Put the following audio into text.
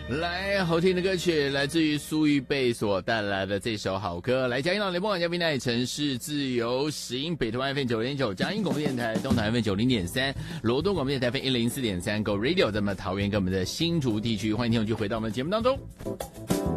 来，好听的歌曲来自于苏玉贝所带来的这首好歌。来，嘉义岛联播网嘉宾台城市自由石英北投 FM 9.9，嘉义广播电台东台 FM 90.3，罗东广播电台 FM 104.3 Go Radio， 咱们桃园跟我们的新竹地区，欢迎听众去回到我们的节目当中。